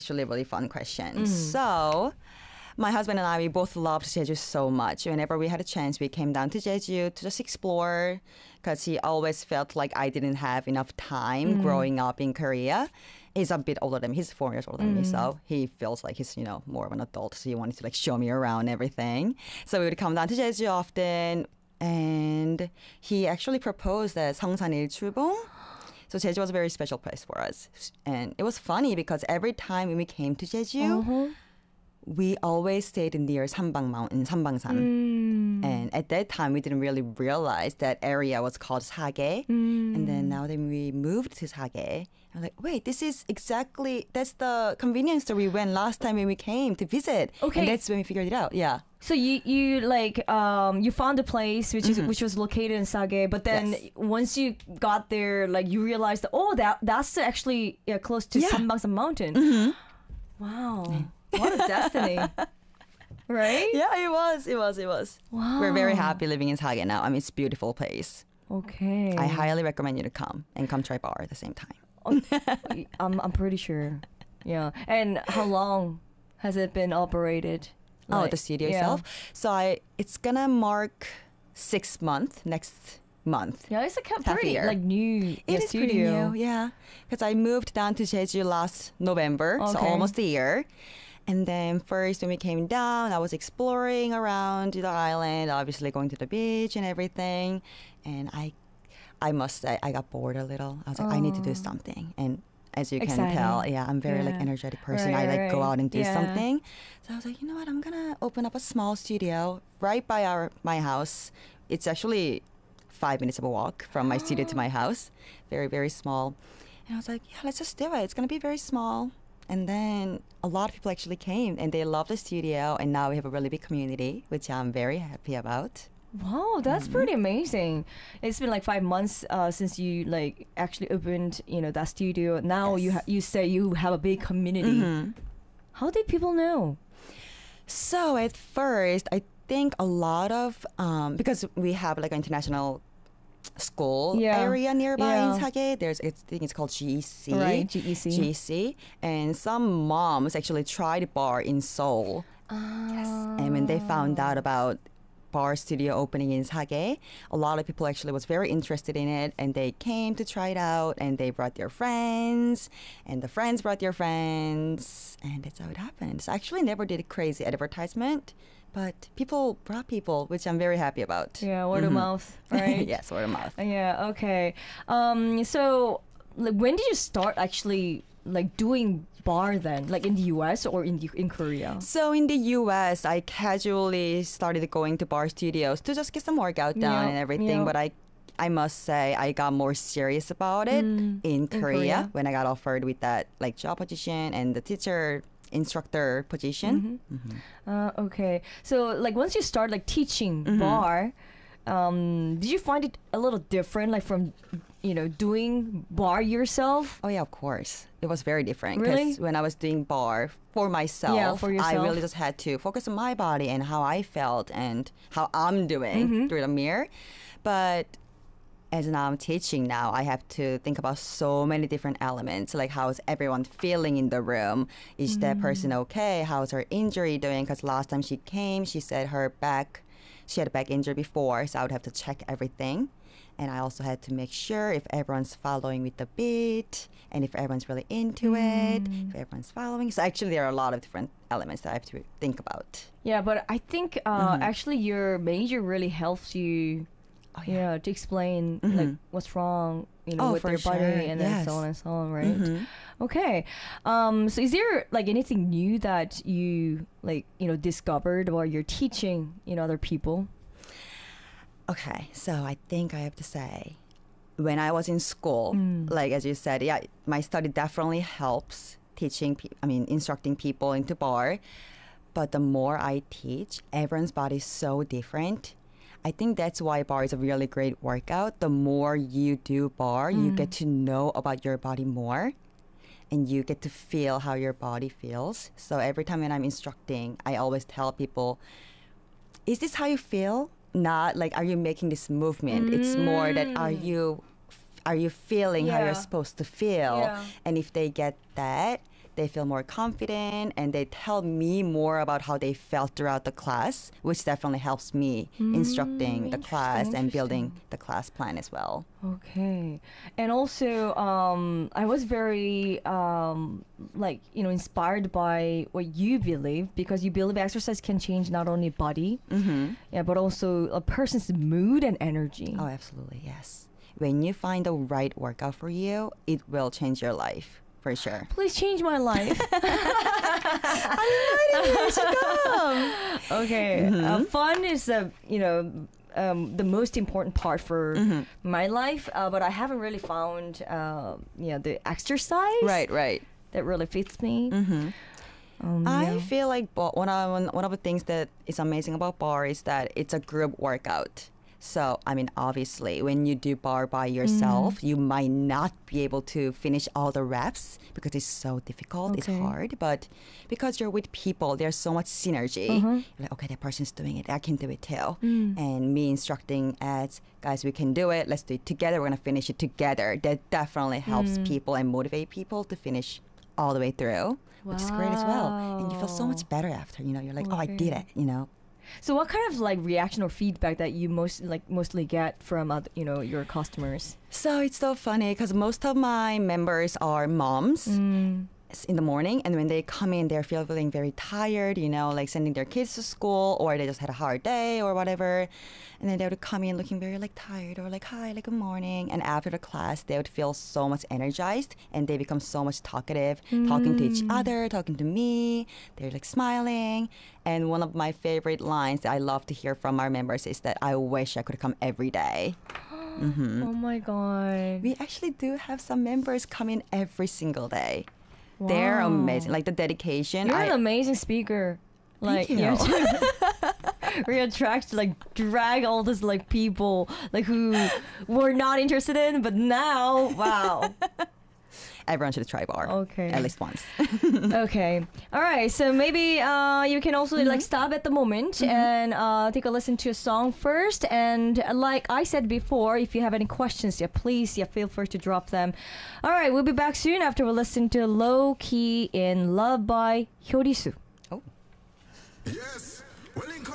Actually, a really fun question. So, my husband and I, we both loved Jeju so much. Whenever we had a chance, we came down to Jeju to just explore because he always felt like I didn't have enough time growing up in Korea. He's a bit older than me. He's 4 years older than me, so he feels like he's, more of an adult. So he wanted to like show me around everything. So we would come down to Jeju often, and he actually proposed at Seongsan Ilchulbong. So Jeju was a very special place for us. And it was funny because every time when we came to Jeju, we always stayed near Sambang Mountain, Sambangsan. And at that time, we didn't really realize that area was called Sage. And then now that we moved to Sage, I'm like, wait, that's the convenience store we went last time when we came to visit. Okay. And that's when we figured it out. Yeah. So you found a place which was located in Sage, but then once you got there, like you realized that's actually close to Sambangsan Mountain. Wow, what a destiny, right? Yeah, it was. Wow, We're very happy living in Sage now. I mean, it's a beautiful place. Okay, I highly recommend you to come try bar at the same time. I'm pretty sure. Yeah, and how long has it been operated? The studio itself. So it's gonna mark 6 months next month. Yeah, it's a Half a pretty year. like new It is studio. pretty new, yeah. Because I moved down to Jeju last November, so Okay. almost a year. And then first when we came down, I was exploring around the island, obviously going to the beach and everything. And I must say, I got bored a little. I was like, I need to do something. And as you Exciting. can tell, I'm very like energetic person. Right, I like go right. out and do Yeah. something. So I was like, you know what? I'm gonna open up a small studio right by my house. It's actually 5 minutes of a walk from my studio to my house. Very, very small. And I was like, yeah, let's just do it. It's gonna be very small. And then a lot of people actually came and they loved the studio. And now we have a really big community, which I'm very happy about. Wow, that's pretty amazing. It's been like 5 months since you like actually opened, that studio. Now Yes. you say you have a big community. How did people know? So at first, I think a lot of because we have like an international school area nearby in Sage. I think it's called GEC. Right, GEC. GEC, and some moms actually tried bar in Seoul. Yes, and when they found out about bar studio opening in Sage, a lot of people actually was very interested in it, and they came to try it out, and they brought their friends, and the friends brought their friends, and that's how it happened. So I actually never did a crazy advertisement, but people brought people, which I'm very happy about. Yeah, word of mouth, right? Yes, word of mouth. Yeah, okay. So like, when did you start actually like doing bar then? Like in the US or in Korea? So in the US, I casually started going to bar studios to just get some workout done and everything. But I must say I got more serious about it in Korea when I got offered with that like job position and the teacher instructor position. Okay. So like once you start like teaching bar, did you find it a little different like from doing bar yourself? Oh yeah, of course. It was very different Really? because when I was doing bar for myself, for I yourself. really just had to focus on my body and how I felt and how I'm doing through the mirror. But as now I'm teaching now, I have to think about so many different elements, like how's everyone feeling in the room? Is that person okay? How's her injury doing? Because last time she came, she said she had a back injury before, so I would have to check everything. And I also had to make sure if everyone's following with the beat and if everyone's really into it, if everyone's following. So actually there are a lot of different elements that I have to think about. Yeah, but I think actually your major really helps you to explain like what's wrong, with for your body sure. and then so on and so on, right? Okay. So is there like anything new that you like, discovered or you're teaching, other people? Okay, so I think I have to say, when I was in school, like as you said, my study definitely helps instructing people into bar. But the more I teach, everyone's body is so different. I think that's why bar is a really great workout. The more you do bar, you get to know about your body more. And you get to feel how your body feels. So every time when I'm instructing, I always tell people, is this how you feel? Not like, are you making this movement? It's more that, are you feeling how you're supposed to feel? Yeah. And if they get that, they feel more confident, and they tell me more about how they felt throughout the class, which definitely helps me instructing the class and building the class plan as well. Okay. And also, I was very, inspired by what you believe, because you believe exercise can change not only body, yeah, but also a person's mood and energy. Oh, absolutely, yes. When you find the right workout for you, it will change your life. For sure. Please change my life. I'm inviting you to come. Okay. Fun is the most important part for my life, but I haven't really found the exercise. Right. That really fits me. I feel like one of the things that is amazing about bar is that it's a group workout. So, I mean, obviously, when you do bar by yourself, you might not be able to finish all the reps because it's so difficult. It's hard. But because you're with people, there's so much synergy. You're like, okay, that person's doing it. I can do it too. And me instructing as, guys, we can do it. Let's do it together. We're going to finish it together. That definitely helps people and motivate people to finish all the way through, which is great as well. And you feel so much better after, you're like, oh, I did it, So what kind of reaction or feedback that you mostly get from your customers? So it's so funny because most of my members are moms in the morning, and when they come in, they're feeling very tired, like sending their kids to school, or they just had a hard day or whatever, and then they would come in looking very tired, or hi, good morning, and after the class they would feel so much energized, and they become so much talkative, talking to each other, talking to me. They're smiling. And one of my favorite lines that I love to hear from our members is that I wish I could come every day. Oh my god. We actually do have some members come in every single day. Wow. They're amazing. The dedication. You're an amazing speaker. Thank you. We attract drag all this people who were not interested in, but now, wow. Everyone should try bar. Okay. At least once. Okay. All right. So maybe you can also stop at the moment and take a listen to a song first. And like I said before, if you have any questions, please feel free to drop them. All right. We'll be back soon after we listen to Low Key in Love by Hyorisu. Oh. Yes.